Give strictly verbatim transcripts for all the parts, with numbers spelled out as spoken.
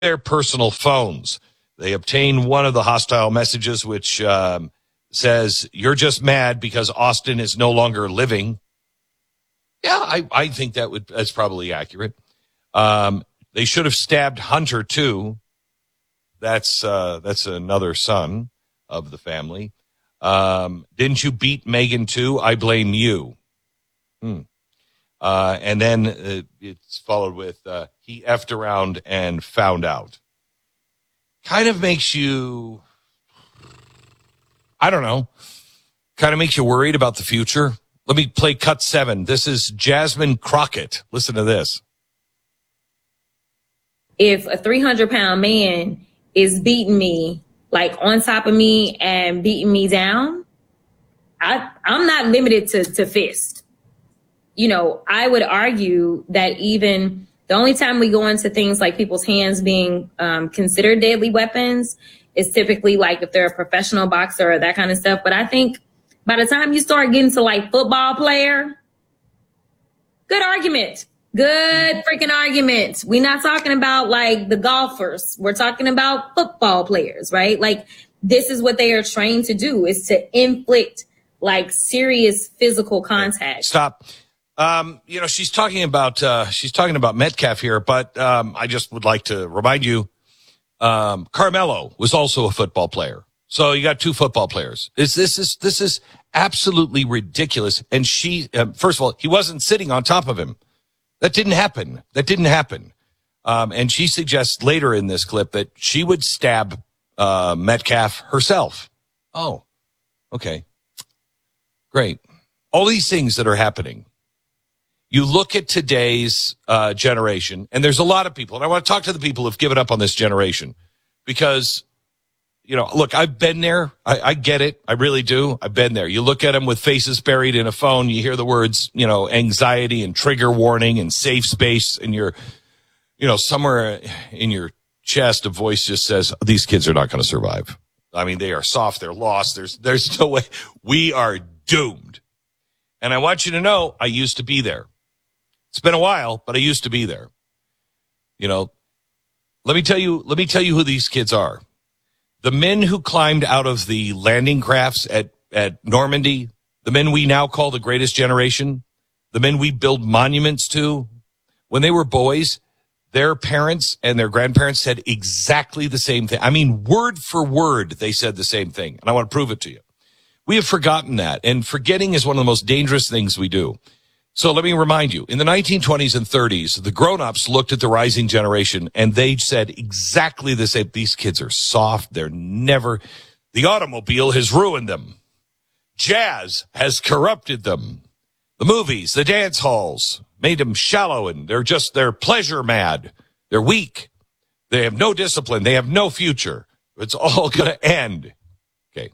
their personal phones. They obtain one of the hostile messages, which um, says, "You're just mad because Austin is no longer living." Yeah, I, I think that would that's probably accurate. Um, they should have stabbed Hunter too. That's uh, that's another son of the family. Um, didn't you beat Megan too? I blame you. Hmm. Uh, and then uh, it's followed with uh, he effed around and found out. Kind of makes you, I don't know, kind of makes you worried about the future. Let me play cut seven. This is Jasmine Crockett. Listen to this. If a three hundred pound man is beating me, like on top of me and beating me down, I, I'm not limited to, to fist. You know, I would argue that even the only time we go into things like people's hands being um, considered deadly weapons is typically like if they're a professional boxer or that kind of stuff. But I think by the time you start getting to like football player, good argument. Good freaking argument. We're not talking about like the golfers. We're talking about football players, right? Like this is what they are trained to do, is to inflict like serious physical contact. Stop. Um, you know, she's talking about uh, she's talking about Metcalf here, but um, I just would like to remind you, um, Carmelo was also a football player. So you got two football players. Is this is this is absolutely ridiculous? And she, um, first of all, he wasn't sitting on top of him. That didn't happen. That didn't happen. Um, and she suggests later in this clip that she would stab uh, Metcalf herself. Oh, okay, great. All these things that are happening. You look at today's uh, generation, and there's a lot of people, and I want to talk to the people who've given up on this generation because, you know, look, I've been there. I, I get it. I really do. I've been there. You look at them with faces buried in a phone. You hear the words, you know, anxiety and trigger warning and safe space, and you're, you know, somewhere in your chest, a voice just says, these kids are not going to survive. I mean, they are soft. They're lost. There's, there's no way. We are doomed. And I want you to know, I used to be there. It's been a while, but I used to be there. You know, let me tell you, let me tell you who these kids are. The men who climbed out of the landing crafts at, at Normandy, the men we now call the greatest generation, the men we build monuments to, when they were boys, their parents and their grandparents said exactly the same thing. I mean, word for word, they said the same thing. And I want to prove it to you. We have forgotten that. And forgetting is one of the most dangerous things we do. So let me remind you, in the nineteen twenties and thirties, the grown-ups looked at the rising generation and they said exactly the same. These kids are soft. They're never, the automobile has ruined them. Jazz has corrupted them. The movies, the dance halls made them shallow and they're just, they're pleasure mad. They're weak. They have no discipline. They have no future. It's all going to end. Okay.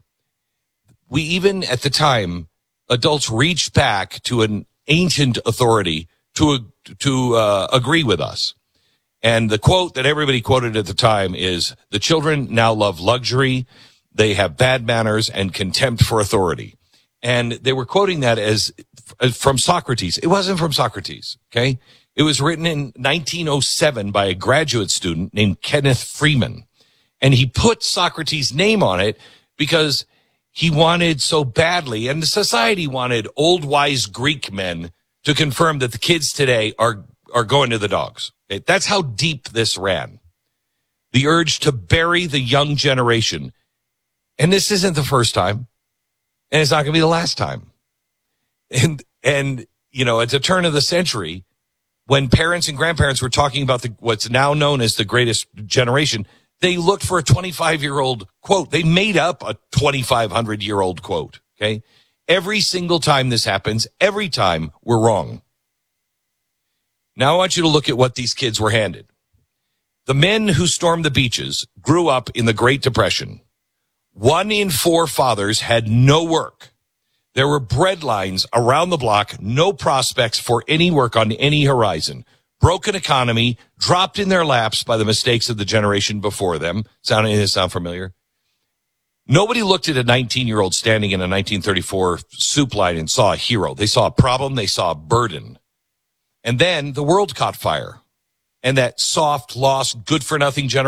We even at the time, adults reached back to an ancient authority to to uh, agree with us. And the quote that everybody quoted at the time is, the children now love luxury, they have bad manners and contempt for authority. And they were quoting that as from Socrates. It wasn't from Socrates, okay? It was written in nineteen oh seven by a graduate student named Kenneth Freeman. And he put Socrates' name on it because he wanted so badly, and the society wanted old, wise Greek men to confirm that the kids today are, are going to the dogs. Okay? That's how deep this ran. The urge to bury the young generation. And this isn't the first time, and it's not going to be the last time. And, and, you know, at the turn of the century, when parents and grandparents were talking about the, what's now known as the greatest generation, they looked for a twenty-five-year-old quote. They made up a twenty-five hundred-year-old quote, okay? Every single time this happens, every time we're wrong. Now I want you to look at what these kids were handed. The men who stormed the beaches grew up in the Great Depression. One in four fathers had no work. There were bread lines around the block, no prospects for any work on any horizon. Broken economy, dropped in their laps by the mistakes of the generation before them. Sound, does it sound familiar? Nobody looked at a nineteen-year-old standing in a nineteen thirty-four soup line and saw a hero. They saw a problem. They saw a burden. And then the world caught fire. and that soft, lost, good for nothing generation.